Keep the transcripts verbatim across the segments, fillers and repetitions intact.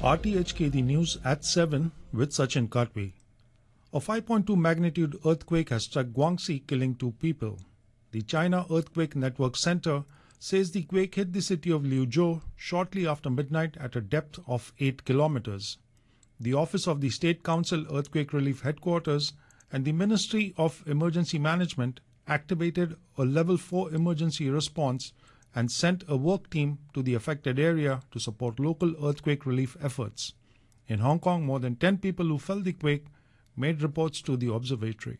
R T H K, the news at seven with Sachin Katwe. A five point two magnitude earthquake has struck Guangxi, killing two people. The China Earthquake Network Center says the quake hit the city of Liuzhou shortly after midnight at a depth of eight kilometers. The Office of the State Council Earthquake Relief Headquarters and the Ministry of Emergency Management activated a level four emergency response and sent a work team to the affected area to support local earthquake relief efforts. In Hong Kong, more than ten people who felt the quake made reports to the observatory.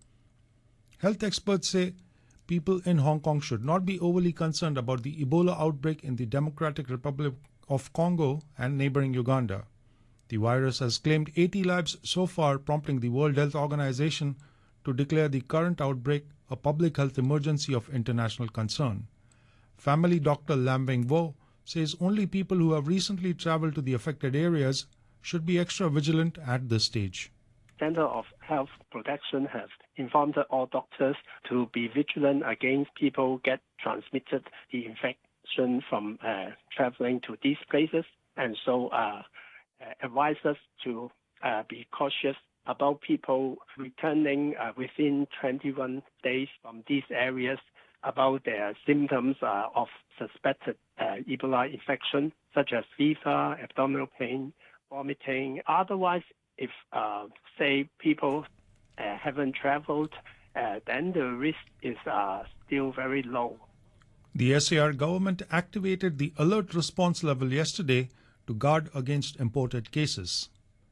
Health experts say people in Hong Kong should not be overly concerned about the Ebola outbreak in the Democratic Republic of Congo and neighboring Uganda. The virus has claimed eighty lives so far, prompting the World Health Organization to declare the current outbreak a public health emergency of international concern. Family doctor Lam Wing Wo says only people who have recently traveled to the affected areas should be extra vigilant at this stage. Center of Health Protection has informed all doctors to be vigilant against people get transmitted the infection from uh, traveling to these places, and so uh, advise us to uh, be cautious about people returning uh, within twenty-one days from these areas about their symptoms uh, of suspected uh, Ebola infection, such as fever, abdominal pain, vomiting. Otherwise, if, uh, say, people uh, haven't traveled, uh, then the risk is uh, still very low. The S A R government activated the alert response level yesterday to guard against imported cases.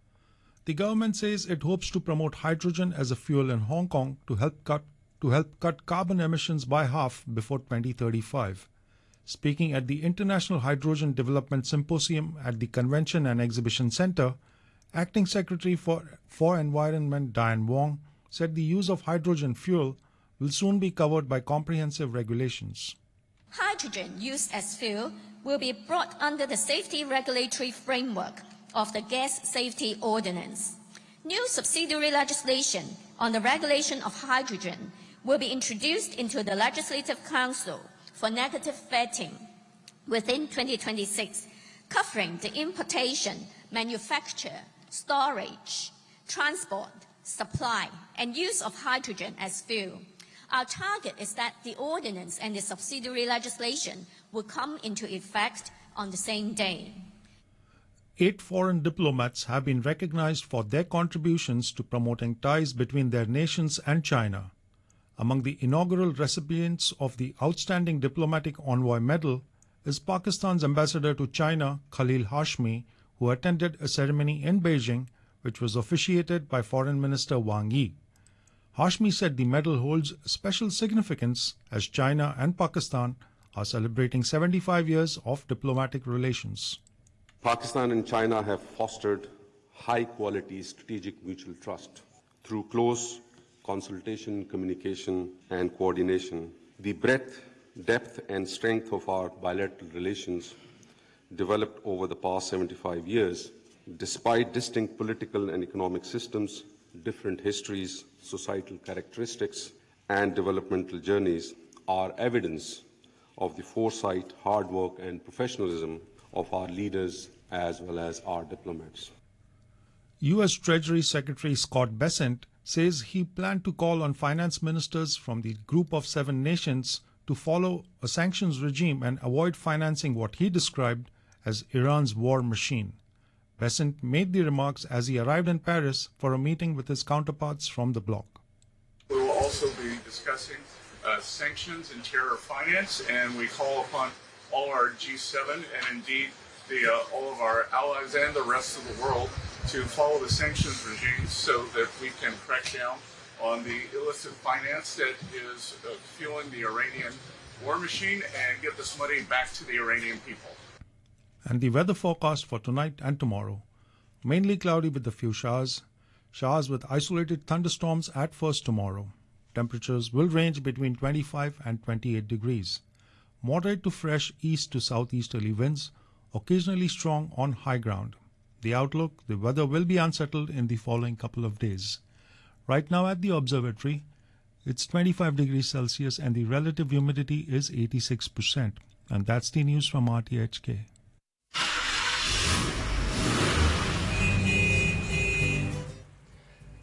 The government says it hopes to promote hydrogen as a fuel in Hong Kong to help cut to help cut carbon emissions by half before twenty thirty-five. Speaking at the International Hydrogen Development Symposium at the Convention and Exhibition Centre, Acting Secretary for, for Environment Diane Wong said the use of hydrogen fuel will soon be covered by comprehensive regulations. Hydrogen used as fuel will be brought under the safety regulatory framework of the Gas Safety Ordinance. New subsidiary legislation on the regulation of hydrogen will be introduced into the Legislative Council for negative vetting within twenty twenty-six, covering the importation, manufacture, storage, transport, supply, and use of hydrogen as fuel. Our target is that the ordinance and the subsidiary legislation will come into effect on the same day. Eight foreign diplomats have been recognized for their contributions to promoting ties between their nations and China. Among the inaugural recipients of the Outstanding Diplomatic Envoy Medal is Pakistan's ambassador to China, Khalil Hashmi, who attended a ceremony in Beijing which was officiated by Foreign Minister Wang Yi. Hashmi said the medal holds special significance as China and Pakistan are celebrating seventy-five years of diplomatic relations. Pakistan and China have fostered high-quality strategic mutual trust through close consultation, communication, and coordination. The breadth, depth, and strength of our bilateral relations developed over the past seventy-five years, despite distinct political and economic systems, different histories, societal characteristics, and developmental journeys, are evidence of the foresight, hard work, and professionalism of our leaders as well as our diplomats. U S Treasury Secretary Scott Bessent says he planned to call on finance ministers from the Group of Seven Nations to follow a sanctions regime and avoid financing what he described as Iran's war machine. Bessent made the remarks as he arrived in Paris for a meeting with his counterparts from the bloc. We will also be discussing uh, sanctions and terror finance, and we call upon all our G seven and indeed the, uh, all of our allies and the rest of the world to follow the sanctions regime so that we can crack down on the illicit finance that is uh, fueling the Iranian war machine and get this money back to the Iranian people. And the weather forecast for tonight and tomorrow. Mainly cloudy with a few showers. Showers with isolated thunderstorms at first tomorrow. Temperatures will range between twenty-five and twenty-eight degrees. Moderate to fresh east to southeasterly winds, occasionally strong on high ground. The outlook, the weather will be unsettled in the following couple of days. Right now at the observatory, it's twenty-five degrees Celsius and the relative humidity is eighty-six percent. And that's the news from R T H K.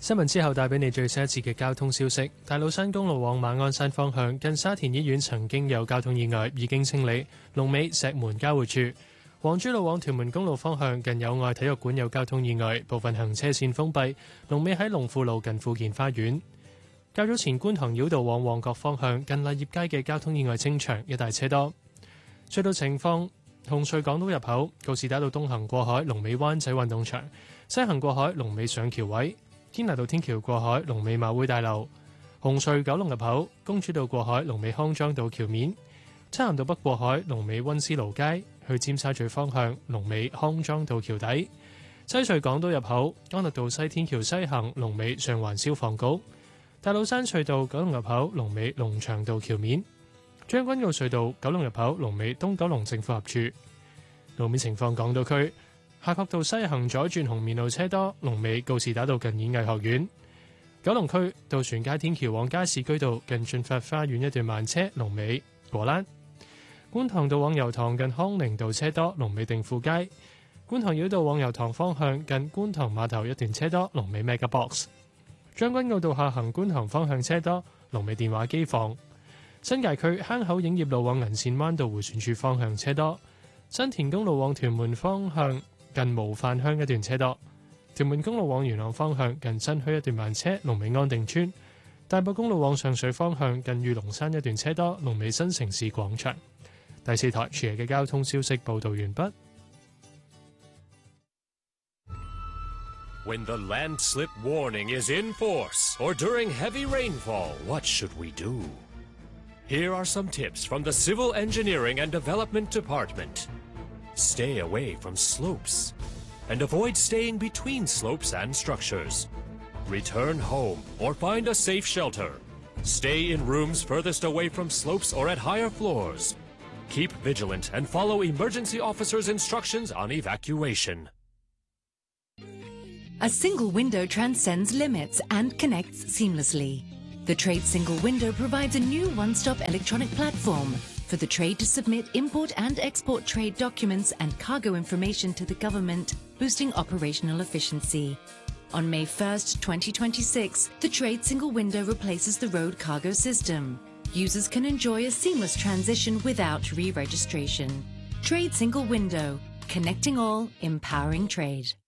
新聞之後帶俾你最新一次嘅交通消息。大老山公路往馬鞍山方向近沙田醫院曾經有交通意外，已經清理。龍尾石門交匯處。黃珠路往屯門公路方向近友愛體育館有交通意外，部分行車線封閉。龍尾喺龍富路近富健花園。較早前觀塘繞道往旺角方向近麗業街嘅交通意外清場，一帶車多。隧道情況：紅隧港島入口告士打道東行過海，龍尾灣仔運動場；西行過海，龍尾上橋位。堅拿道天橋過海，龍尾馬會大樓；紅隧九龍入口公主道過海，龍尾康莊道橋面；漆咸道北過海，龍尾溫思勞街；去尖沙咀方向，龍尾康莊道橋底；西隧港島入口安達道西天橋西行，龍尾上環消防局；大老山隧道九龍入口，龍尾龍翔道橋面；將軍澳隧道九龍入口，龍尾東九龍政府合署。路面情況，港島區夏慤道西行左轉紅棉路車多，龍尾告士打道近演藝學院；九龍區渡船街天橋往加士居道近駿發花園一段慢車，龍尾果欄；觀塘道往油塘近康寧道車多，龍尾定富街；觀塘繞道往油塘方向近觀塘碼頭一段車多，龍尾 Mega Box；將軍澳道下行觀塘方向車多，龍尾電話機房；新界區坑口影業路往銀線灣道迴旋處方向車多；新田公路往屯門方向近模範鄉一段車多，屯門公路往元朗方向近新墟一段慢車，龍尾安定村；大埔公路往上水方向近御龍山一段車多，龍尾新城市廣場。第四台全日嘅交通消息報導完畢。 When the landslip warning is in force or during heavy rainfall, what should we do? Here are some tips from the Civil Engineering and Development Department. Stay away from slopes and avoid staying between slopes and structures. Return home or find a safe shelter. Stay in rooms furthest away from slopes or at higher floors. Keep vigilant and follow emergency officers' instructions on evacuation. A single window transcends limits and connects seamlessly. The Trade Single Window provides a new one-stop electronic platform for the trade to submit import and export trade documents and cargo information to the government, boosting operational efficiency. On May first, twenty twenty-six, the Trade Single Window replaces the road cargo system. Users can enjoy a seamless transition without re-registration. Trade Single Window, connecting all, empowering trade.